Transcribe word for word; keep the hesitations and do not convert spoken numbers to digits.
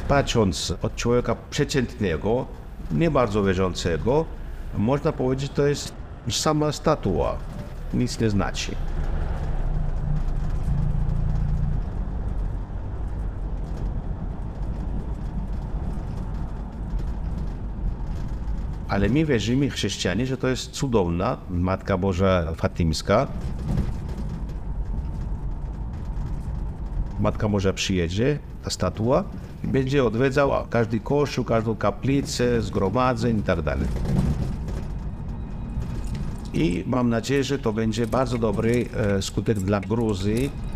patrząc od człowieka przeciętnego, nie bardzo wierzącego, można powiedzieć, że to jest sama statua, nic nie znaczy. Ale my wierzymy, chrześcijanie, że to jest cudowna Matka Boża Fatimska. Matka Boża przyjedzie, ta statua, i będzie odwiedzała każdy kościół, każdą kaplicę, zgromadzeń i tak dalej. I mam nadzieję, że to będzie bardzo dobry e, skutek dla Gruzji.